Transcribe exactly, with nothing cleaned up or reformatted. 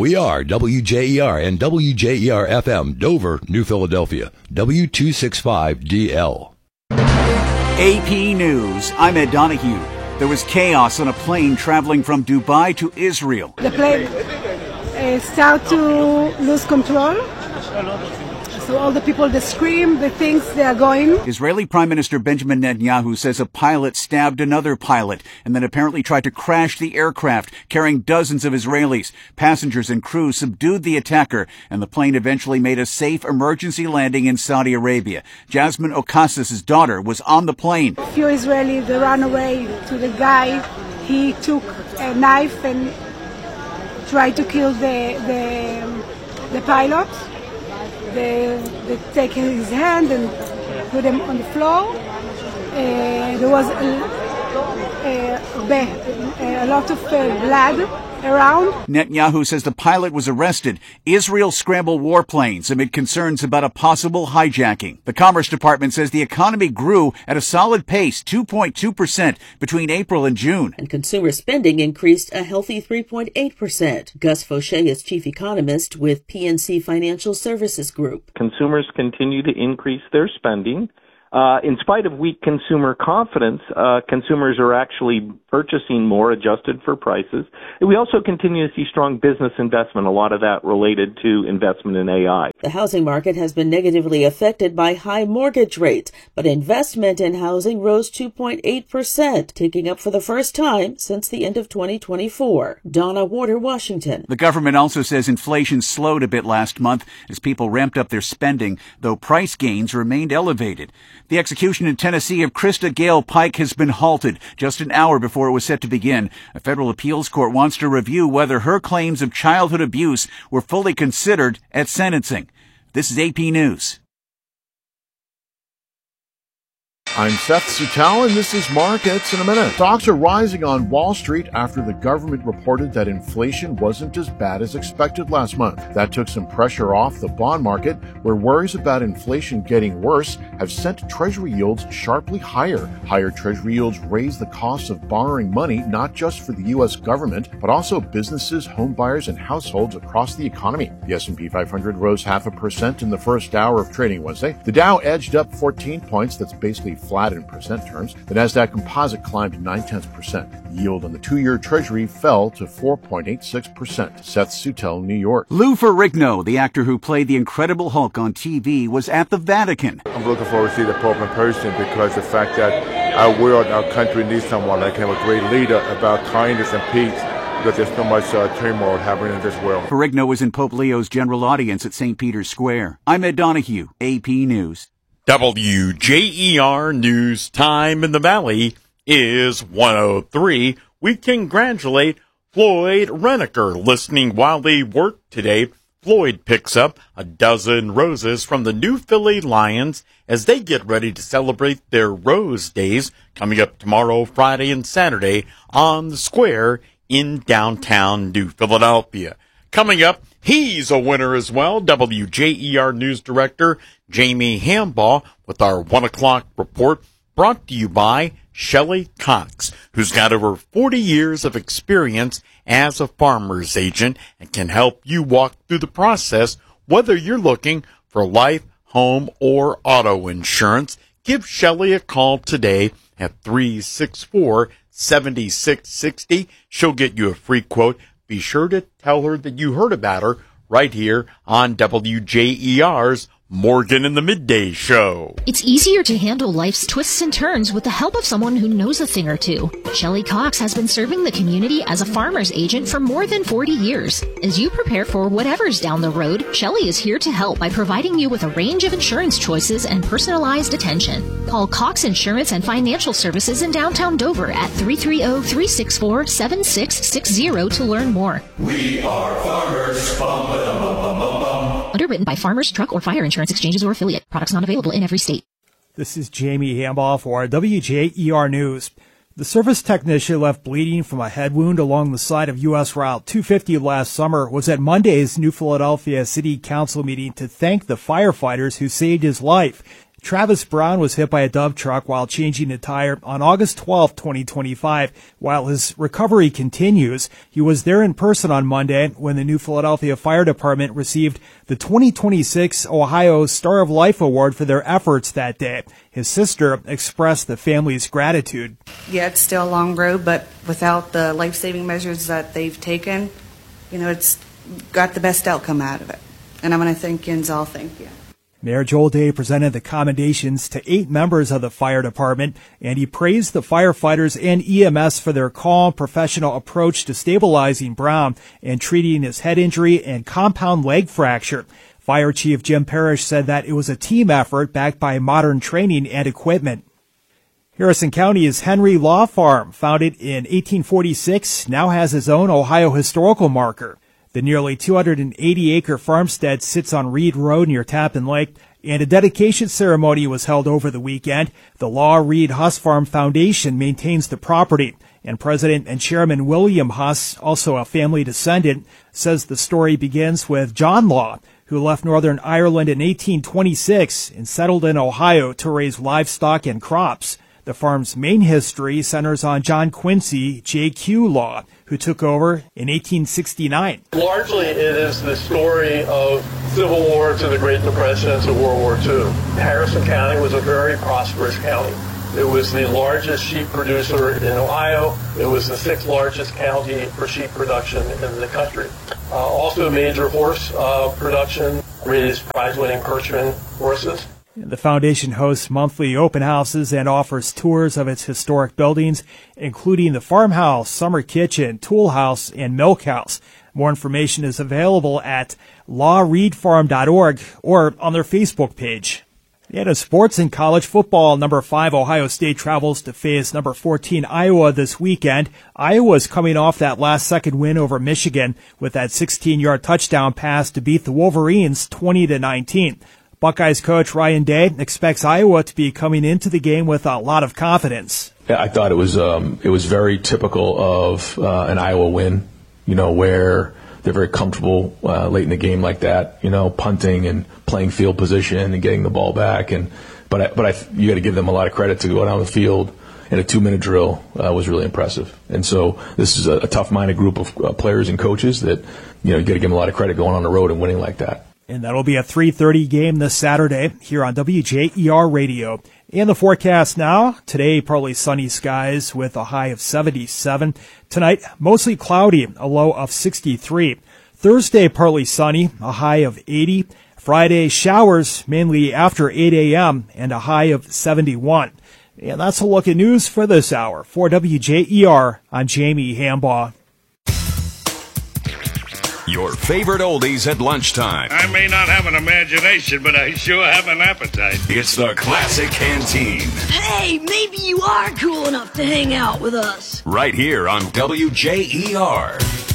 We are W J E R and W J E R F M, Dover, New Philadelphia, W two sixty-five D L. A P News, I'm Ed Donahue. There was chaos on a plane traveling from Dubai to Israel. The plane uh, started to lose control. So all the people that scream, they think they are going. Israeli Prime Minister Benjamin Netanyahu says a pilot stabbed another pilot and then apparently tried to crash the aircraft carrying dozens of Israelis. Passengers and crew subdued the attacker, and the plane eventually made a safe emergency landing in Saudi Arabia. Jasmine Ocasas' daughter was on the plane. A few Israelis, they ran away to the guy. He took a knife and tried to kill the, the, the pilot. They, they take his hand and put him on the floor. Uh, there was a, a, a lot of uh, blood around. Netanyahu says the pilot was arrested. Israel scrambled warplanes amid concerns about a possible hijacking. The Commerce Department says the economy grew at a solid pace, two point two percent, between April and June. And consumer spending increased a healthy three point eight percent. Gus Fauché is chief economist with P N C Financial Services Group. Consumers continue to increase their spending. Uh, in spite of weak consumer confidence, uh, consumers are actually purchasing more adjusted for prices. And we also continue to see strong business investment, a lot of that related to investment in A I. The housing market has been negatively affected by high mortgage rates, but investment in housing rose two point eight percent, ticking up for the first time since the end of twenty twenty-four. Donna Warder, Washington. The government also says inflation slowed a bit last month as people ramped up their spending, though price gains remained elevated. The execution in Tennessee of Krista Gale Pike has been halted just an hour before it was set to begin. A federal appeals court wants to review whether her claims of childhood abuse were fully considered at sentencing. This is A P News. I'm Seth Sutel, and this is Markets in a Minute. Stocks are rising on Wall Street after the government reported that inflation wasn't as bad as expected last month. That took some pressure off the bond market, where worries about inflation getting worse have sent Treasury yields sharply higher. Higher Treasury yields raise the cost of borrowing money, not just for the U S government, but also businesses, home buyers, and households across the economy. The S and P five hundred rose half a percent in the first hour of trading Wednesday. The Dow edged up fourteen points. That's basically flat in percent terms. The Nasdaq Composite climbed nine tenths percent. Yield on the two-year Treasury fell to four point eight six percent. Seth Sutel, New York. Lou Ferrigno, the actor who played the Incredible Hulk on T V, was at the Vatican. I'm looking forward to see the Pope in person because the fact that our world, our country needs someone like him, a great leader about kindness and peace, because there's so much uh, turmoil happening in this world. Ferrigno was in Pope Leo's general audience at Saint Peter's Square. I'm Ed Donahue, A P News. W J E R News Time in the Valley is one oh three. We congratulate Floyd Reneker listening while they work today. Floyd picks up a dozen roses from the New Philly Lions as they get ready to celebrate their Rose Days coming up tomorrow, Friday, and Saturday on the square in downtown New Philadelphia. Coming up, he's a winner as well. W J E R News Director Jamie Hambaugh with our one o'clock report brought to you by Shelley Cox, who's got over forty years of experience as a farmer's agent and can help you walk through the process, whether you're looking for life, home, or auto insurance. Give Shelley a call today at three six four, seven six six zero. She'll get you a free quote. Be sure to tell her that you heard about her right here on W J E R's Morgan in the Midday Show. It's easier to handle life's twists and turns with the help of someone who knows a thing or two. Shelley Cox has been serving the community as a farmer's agent for more than forty years. As you prepare for whatever's down the road, Shelley is here to help by providing you with a range of insurance choices and personalized attention. Call Cox Insurance and Financial Services in downtown Dover at three three zero, three six four, seven six six zero to learn more. We are farmers. Bum, ba-dum, bum, bum, bum, bum. Underwritten by Farmers, Truck, or Fire Insurance Exchanges or Affiliate. Products not available in every state. This is Jamie Hambaugh for W J E R News. The service technician left bleeding from a head wound along the side of U S Route two fifty last summer was at Monday's New Philadelphia City Council meeting to thank the firefighters who saved his life. Travis Brown was hit by a Dove truck while changing a tire on August twelfth, twenty twenty-five. While his recovery continues, he was there in person on Monday when the New Philadelphia Fire Department received the twenty twenty-six Ohio Star of Life Award for their efforts that day. His sister expressed the family's gratitude. Yeah, it's still a long road, but without the life-saving measures that they've taken, you know, it's got the best outcome out of it. And I'm going to thank Inzal. Thank you. Mayor Joel Day presented the commendations to eight members of the fire department, and he praised the firefighters and E M S for their calm, professional approach to stabilizing Brown and treating his head injury and compound leg fracture. Fire Chief Jim Parrish said that it was a team effort backed by modern training and equipment. Harrison County's Henry Law Farm, founded in eighteen forty-six, now has its own Ohio historical marker. The nearly two hundred eighty acre farmstead sits on Reed Road near Tappan Lake, and a dedication ceremony was held over the weekend. The Law Reed Huss Farm Foundation maintains the property, and President and Chairman William Huss, also a family descendant, says the story begins with John Law, who left Northern Ireland in eighteen twenty-six and settled in Ohio to raise livestock and crops. The farm's main history centers on John Quincy J Q Law, who took over in eighteen sixty-nine. Largely, it is the story of Civil War to the Great Depression to World War Two. Harrison County was a very prosperous county. It was the largest sheep producer in Ohio. It was the sixth largest county for sheep production in the country. Uh, also a major horse uh, production, raised prize-winning Percheron horses. The foundation hosts monthly open houses and offers tours of its historic buildings, including the farmhouse, summer kitchen, tool house, and milk house. More information is available at law reed farm dot org or on their Facebook page. And in sports and college football, number five Ohio State travels to face number fourteen Iowa this weekend. Iowa's coming off that last-second win over Michigan with that sixteen-yard touchdown pass to beat the Wolverines twenty to nineteen. Buckeyes coach Ryan Day expects Iowa to be coming into the game with a lot of confidence. I thought it was um, it was very typical of uh, an Iowa win, you know, where they're very comfortable uh, late in the game like that, you know, punting and playing field position and getting the ball back. And but I, but I, you got to give them a lot of credit to go down the field in a two-minute drill uh, was really impressive. And so this is a, a tough-minded group of uh, players and coaches that, you know, you got to give them a lot of credit going on the road and winning like that. And that'll be a three thirty game this Saturday here on W J E R Radio. In the forecast now, today partly sunny skies with a high of seventy-seven. Tonight, mostly cloudy, a low of sixty-three. Thursday, partly sunny, a high of eighty. Friday, showers mainly after eight a.m. and a high of seventy-one. And that's a look at news for this hour. For W J E R, I'm Jamie Hambaugh. Your favorite oldies at lunchtime. I may not have an imagination, but I sure have an appetite. It's the Classic Canteen. Hey, maybe you are cool enough to hang out with us. Right here on W J E R.